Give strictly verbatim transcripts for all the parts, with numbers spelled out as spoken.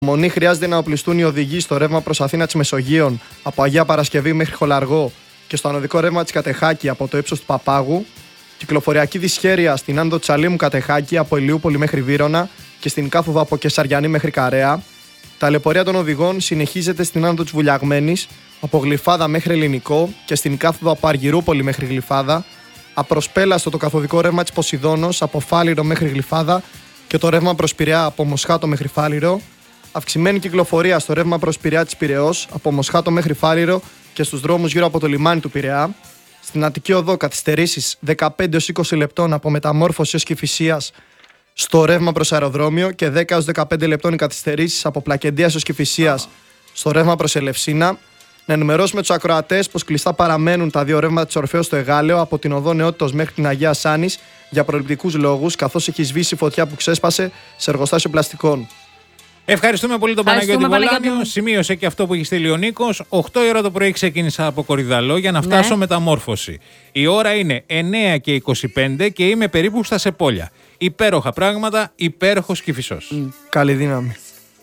Μονή χρειάζεται να οπλιστούν οι οδηγοί στο ρεύμα προς Αθήνα της Μεσογείων από Αγία Παρασκευή μέχρι Χολαργό και στο ανωδικό ρεύμα της Κατεχάκη από το ύψος του Παπάγου. Κυκλοφοριακή δυσχέρεια στην άνοδο Τσαλίμου Κατεχάκη από Ηλιούπολη μέχρι Βύρωνα και στην κάθοδο από Κεσαριανή μέχρι Καρέα. Ταλαιπωρία των οδηγών συνεχίζεται στην άνοδο της Βουλιαγμένης από Γλυφάδα μέχρι Ελληνικό και στην κάθοδο από Αργυρούπολη μέχρι Γλυφάδα. Απροσπέλαστο το καθοδικό ρεύμα της Ποσειδώνος από Φάληρο μέχρι Γλυφάδα και το ρεύμα προς Πειραιά από Μοσχάτο μέχρι Φάληρο. Αυξημένη κυκλοφορία στο ρεύμα προς Πειραιά της Πειραιώς από Μοσχάτο μέχρι Φάληρο και στους δρόμους γύρω από το λιμάνι του Πειραιά. Στην Αττική Οδό καθυστερήσεις δεκαπέντε έως είκοσι λεπτών από Μεταμόρφωση έως Κηφισίας στο ρεύμα προς αεροδρόμιο και δέκα έως δεκαπέντε λεπτών οι καθυστερήσεις από Πλακεντίας έως Κηφισίας στο ρεύμα προς Ελευσίνα. Να ενημερώσουμε τους ακροατές πως κλειστά παραμένουν τα δύο ρεύματα της Ορφέως στο Εγάλεο από την οδό Νεότητος μέχρι την Αγία Σάνης για προληπτικούς λόγους, καθώς έχει σβήσει φωτιά που ξέσπασε σε εργοστάσιο πλαστικών. Ευχαριστούμε πολύ τον Παναγιώτη Βολάνιο. Σημείωσε και αυτό που έχει στείλει ο Νίκος. οκτώ η ώρα το πρωί ξεκίνησα από Κορυδαλό για να φτάσω ναι. Μεταμόρφωση. Η ώρα είναι εννέα και είκοσι πέντε και είμαι περίπου στα Σεπόλια. Υπέροχα πράγματα, υπέροχος Κηφισός. Mm. Καλή δύναμη.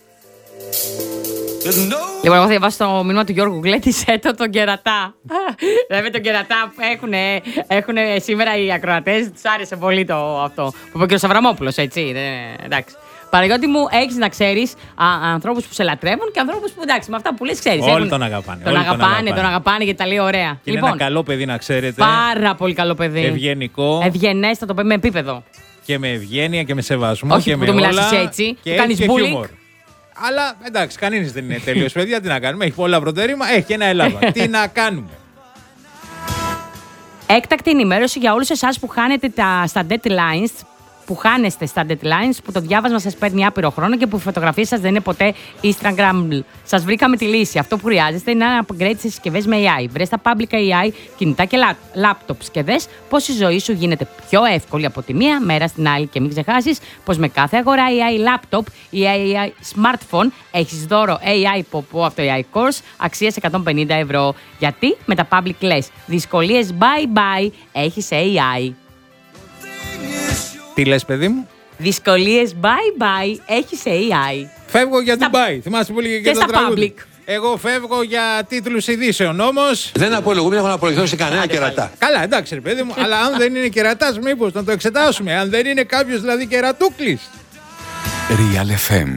Λοιπόν, εγώ θα διαβάσω το μήνυμα του Γιώργου Γκλέτη, έτω τον κερατά. Βέβαια τον κερατά που έχουν σήμερα οι ακροατές, τους άρεσε πολύ το αυτό. Που είπε και ο Σαβραμόπουλος, έτσι, εντάξει. Παναγιώτη μου, έχεις να ξέρεις ανθρώπους που σε λατρεύουν και ανθρώπους που, εντάξει, με αυτά που λες ξέρεις. Όλοι έχουν, τον αγαπάνε. Τον, όλοι αγαπάνε, τον αγαπάνε, τον αγαπάνε γιατί τα λέει ωραία. Και λοιπόν, είναι ένα καλό παιδί, να ξέρετε. Πάρα πολύ καλό παιδί. Ευγενικό. Ευγενέστατο παιδί με επίπεδο. Και με ευγένεια και με σεβασμό. Όχι και που με το όλα. μιλάς έτσι, και του κάνεις bullying. Αλλά εντάξει, κανείς δεν είναι τέλειος, παιδιά. Τι να κάνουμε, έχει πολλά προτερήματα, έχει και ένα Ελλάδα. Τι να κάνουμε. Έκτακτη ενημέρωση για όλους εσάς που χάνετε τα, στα deadlines, που χάνεστε στα deadlines, που το διάβασμα σας παίρνει άπειρο χρόνο και που οι φωτογραφίες σας δεν είναι ποτέ Instagram. Σας βρήκαμε τη λύση. Αυτό που χρειάζεστε είναι ένα upgrade σε συσκευές με έι άι. Βρες τα public έι άι, κινητά και laptops και δες πως η ζωή σου γίνεται πιο εύκολη από τη μία μέρα στην άλλη. Και μην ξεχάσεις πως με κάθε αγορά έι άι laptop ή έι άι smartphone έχεις δώρο έι άι Popo από το έι άι Course αξίας εκατόν πενήντα ευρώ. Γιατί με τα public λες δυσκολίες bye bye, έχεις έι άι. Τι λες, παιδί μου? Δυσκολίες bye bye, έχεις έι άι. Φεύγω για Ντουμπάι. Θυμάσαι που λέγε και, και το τραγούδι. Public. Εγώ φεύγω για τίτλους ειδήσεων όμως. Δεν απολογούμε, δεν έχω να απολογηθώ σε κανένα κερατά. Καλά, εντάξει, ρε παιδί μου, αλλά αν δεν είναι κερατάς, μήπως να το εξετάσουμε. Αν δεν είναι κάποιος δηλαδή κερατούκλης. Real εφ εμ.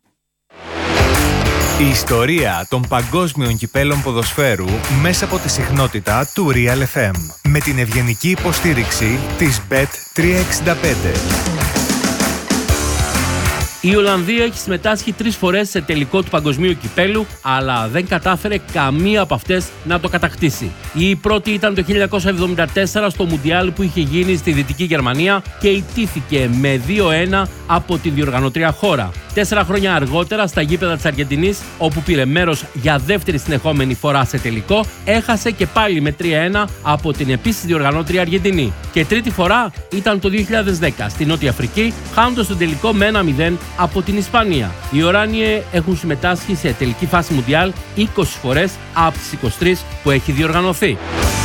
Η ιστορία των παγκόσμιων κυπέλων ποδοσφαίρου μέσα από τη συχνότητα του Real εφ εμ. Με την ευγενική υποστήριξη της μπετ τριακόσια εξήντα πέντε. Η Ολλανδία έχει συμμετάσχει τρεις φορές σε τελικό του παγκοσμίου κυπέλου, αλλά δεν κατάφερε καμία από αυτές να το κατακτήσει. Η πρώτη ήταν το χίλια εννιακόσια εβδομήντα τέσσερα στο Μουντιάλ που είχε γίνει στη Δυτική Γερμανία και ιτήθηκε με δύο ένα από τη διοργανωτρία χώρα. Τέσσερα χρόνια αργότερα, στα γήπεδα της Αργεντινής, όπου πήρε μέρος για δεύτερη συνεχόμενη φορά σε τελικό, έχασε και πάλι με τρία ένα από την επίσης διοργανώτρια Αργεντινή. Και τρίτη φορά ήταν το δύο χιλιάδες δέκα στη Νότια Αφρική, χάνοντας τον τελικό με ένα μηδέν από την Ισπανία. Οι Οράνιοι έχουν συμμετάσχει σε τελική φάση Μουντιάλ είκοσι φορές από τις είκοσι τρεις που έχει διοργανωθεί.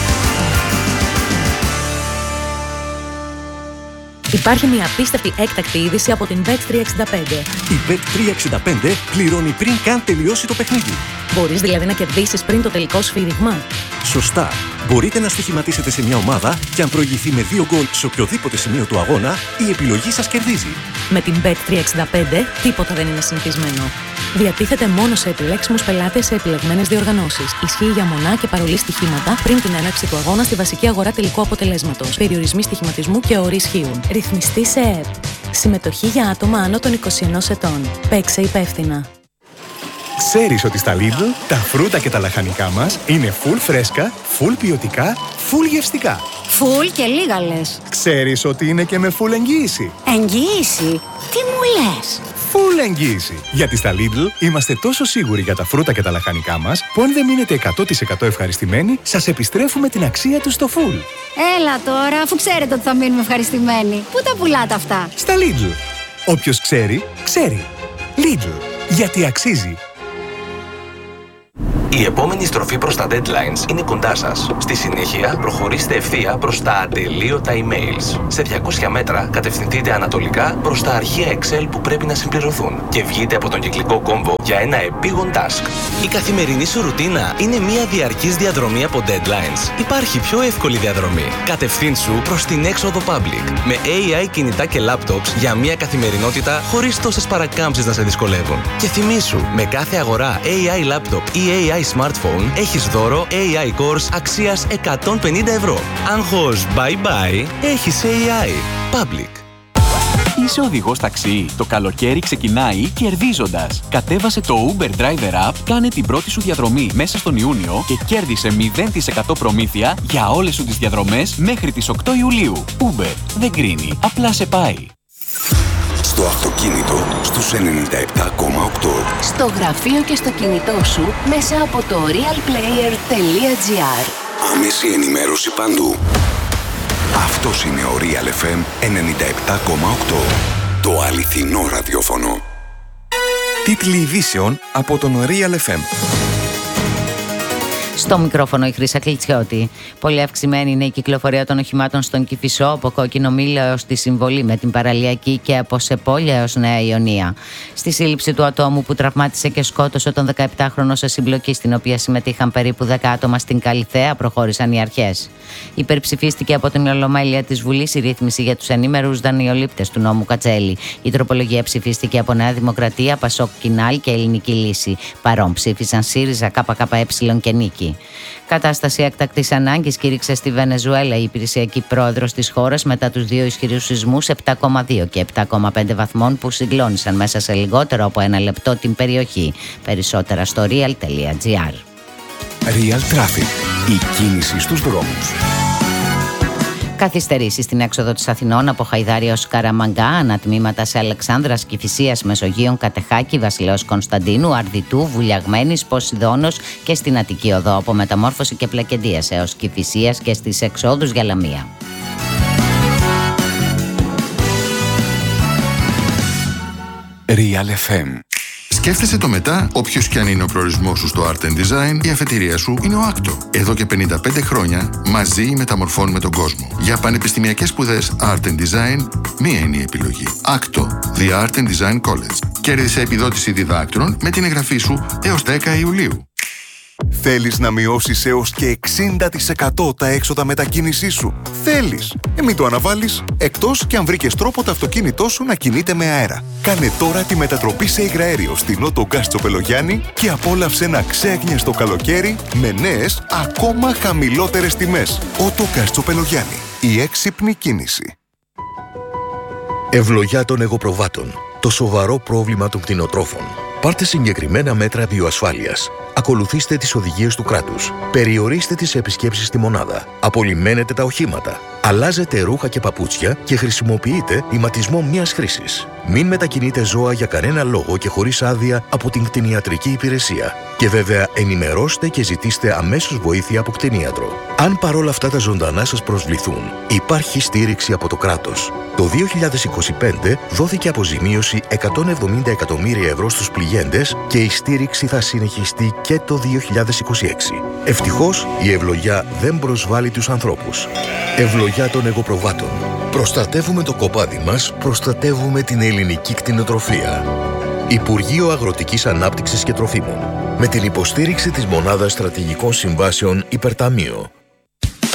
Υπάρχει μια απίστευτη έκτακτη είδηση από την μπετ τριακόσια εξήντα πέντε. Η μπετ τριακόσια εξήντα πέντε πληρώνει πριν καν τελειώσει το παιχνίδι. Μπορείς δηλαδή να κερδίσεις πριν το τελικό σφύριγμα. Σωστά. Μπορείτε να στοιχηματίσετε σε μια ομάδα και αν προηγηθεί με δύο γκολ σε οποιοδήποτε σημείο του αγώνα, η επιλογή σας κερδίζει. Με την μπετ τριακόσια εξήντα πέντε τίποτα δεν είναι συνηθισμένο. Διατίθεται μόνο σε επιλέξιμους πελάτες σε επιλεγμένες διοργανώσεις. Ισχύει για μονά και παρολί στοιχήματα πριν την έναρξη του αγώνα στη βασική αγορά τελικού αποτελέσματος. Περιορισμοί στοιχηματισμού και όροι ισχύουν. Ρυθμιστή σε ΕΕΠ. Συμμετοχή για άτομα άνω των είκοσι ενός ετών. Παίξε υπεύθυνα. Ξέρεις ότι στα Lidl τα φρούτα και τα λαχανικά μας είναι full φρέσκα, full ποιοτικά, full γευστικά. Full και λίγα λες. Ξέρεις ότι είναι και με full εγγύηση. Εγγύηση? Τι μου λες? Full εγγύηση. Γιατί στα Lidl είμαστε τόσο σίγουροι για τα φρούτα και τα λαχανικά μας που αν δεν μείνετε εκατό τοις εκατό ευχαριστημένοι, σας επιστρέφουμε την αξία τους στο full. Έλα τώρα, αφού ξέρετε ότι θα μείνουμε ευχαριστημένοι. Πού τα πουλάτε αυτά? Στα Lidl. Όποιος ξέρει, ξέρει. Lidl. Γιατί αξίζει. Η επόμενη στροφή προς τα deadlines είναι κοντά σας. Στη συνέχεια, προχωρήστε ευθεία προς τα ατελείωτα emails. Σε διακόσια μέτρα, κατευθυνθείτε ανατολικά προς τα αρχεία Excel που πρέπει να συμπληρωθούν και βγείτε από τον κυκλικό κόμβο για ένα επίγον task. Η καθημερινή σου ρουτίνα είναι μια διαρκής διαδρομή από deadlines. Υπάρχει πιο εύκολη διαδρομή. Κατευθύνσου προς την έξοδο Public. Με έι άι κινητά και laptops για μια καθημερινότητα χωρίς τόσες παρακάμψεις να σε δυσκολεύουν. Και θυμήσου, με κάθε αγορά έι άι laptop ή έι άι smartphone έχεις δώρο έι άι Cores αξίας εκατόν πενήντα ευρώ. Άγχος bye bye, έχεις έι άι. Public. Είσαι οδηγός ταξί. Το καλοκαίρι ξεκινάει κερδίζοντας. Κατέβασε το Uber Driver App, κάνε την πρώτη σου διαδρομή μέσα στον Ιούνιο και κέρδισε μηδέν τοις εκατό προμήθεια για όλες σου τις διαδρομές μέχρι τις οκτώ Ιουλίου. Uber δεν κρίνει, απλά σε πάει. Στο αυτοκίνητο στους ενενήντα επτά κόμμα οκτώ. Στο γραφείο και στο κινητό σου μέσα από το realplayer τελεία gr. Άμεση ενημέρωση παντού. Αυτός είναι ο Real εφ εμ ενενήντα επτά κόμμα οκτώ. Το αληθινό ραδιόφωνο. Τίτλοι ειδήσεων από τον Real εφ εμ. Στο μικρόφωνο η Χρύσα Κλιτσιώτη. Πολύ αυξημένη είναι η κυκλοφορία των οχημάτων στον Κηφισό, από Κόκκινο Μήλο έως τη Συμβολή, με την Παραλιακή και από Σεπόλια έως Νέα Ιωνία. Στη σύλληψη του ατόμου που τραυμάτισε και σκότωσε τον δεκαεπτάχρονο σε συμπλοκή, στην οποία συμμετείχαν περίπου δέκα άτομα στην Καλιθέα, προχώρησαν οι αρχές. Υπερψηφίστηκε από την Ολομέλεια της Βουλής η ρύθμιση για τους ενήμερους δανειολήπτες του νόμου Κατσέλη. Η τροπολογία ψηφίστηκε από Νέα Δημοκρατία, Πασόκ, Κινάλ και Ελληνική Λύση. Παρόν ψήφισαν ΣΥΡΙΖΑ, ΚΚΕ και Νίκη. Κατάσταση έκτακτης ανάγκης κήρυξε στη Βενεζουέλα η υπηρεσιακή πρόεδρος της χώρας μετά τους δύο ισχυρούς σεισμούς επτά κόμμα δύο και επτά κόμμα πέντε βαθμών που συγκλώνησαν μέσα σε λιγότερο από ένα λεπτό την περιοχή. Περισσότερα στο real τελεία gr. Real Traffic. Η κίνηση στους δρόμους. Καθυστερήσεις στην έξοδο της Αθηνών από Χαϊδάρια ως Καραμαγκά, ανατμήματα σε Αλεξάνδρας, Κηφισίας, Μεσογείων, Κατεχάκη, Βασιλέως Κωνσταντίνου, Αρδιτού, Βουλιαγμένης, Ποσειδώνος και στην Αττική Οδό από Μεταμόρφωση και Πλακεντίας έως Κηφισίας και στις εξόδους για Λαμία. Real εφ εμ. Σκέφτεσαι το μετά, όποιος κι αν είναι ο προορισμός σου στο Art and Design, η αφετηρία σου είναι ο Άκτο. Εδώ και πενήντα πέντε χρόνια μαζί μεταμορφώνουμε τον κόσμο. Για πανεπιστημιακές σπουδές Art and Design, μία είναι η επιλογή. Άκτο, The Art and Design College. Κέρδισε επιδότηση διδάκτρων με την εγγραφή σου έως δέκα Ιουλίου. Θέλεις να μειώσεις έως και εξήντα τοις εκατό τα έξοδα μετακίνησής σου? Θέλεις! Ε, μην το αναβάλεις, εκτός και αν βρήκες τρόπο το αυτοκίνητό σου να κινείται με αέρα. Κάνε τώρα τη μετατροπή σε υγραέριο στην Ότο Γκάς Τσοπελογιάννη και απόλαυσε ένα ξέγνιαστο καλοκαίρι με νέες, ακόμα χαμηλότερες τιμές. Ότο Γκάς Τσοπελογιάννη. Η έξυπνη κίνηση. Ευλογιά των εγωπροβάτων. Το σοβαρό πρόβλημα των κτηνοτρόφων. Πάρτε συγκεκριμένα μέτρα βιοασφάλειας. Ακολουθήστε τις οδηγίες του κράτους. Περιορίστε τις επισκέψεις στη μονάδα. Απολυμμένετε τα οχήματα. Αλλάζετε ρούχα και παπούτσια και χρησιμοποιείτε ηματισμό μιας χρήσης. Μην μετακινείτε ζώα για κανένα λόγο και χωρίς άδεια από την κτηνιατρική υπηρεσία. Και βέβαια ενημερώστε και ζητήστε αμέσως βοήθεια από κτηνίατρο. Αν παρόλα αυτά τα ζωντανά σας προσβληθούν, υπάρχει στήριξη από το κράτος. Το δύο χιλιάδες είκοσι πέντε δόθηκε αποζημίωση εκατόν εβδομήντα εκατομμύρια ευρώ στους πληγέντες και η στήριξη θα συνεχιστεί και το δύο χιλιάδες είκοσι έξι. Ευτυχώς, η ευλογιά δεν προσβάλλει τους ανθρώπους. Ευλογιά των εγωπροβάτων. Προστατεύουμε το κοπάδι μας, προστατεύουμε την ελληνική κτηνοτροφία. Υπουργείο Αγροτικής Ανάπτυξης και Τροφίμων. Με την υποστήριξη της Μονάδας Στρατηγικών Συμβάσεων Υπερταμείο.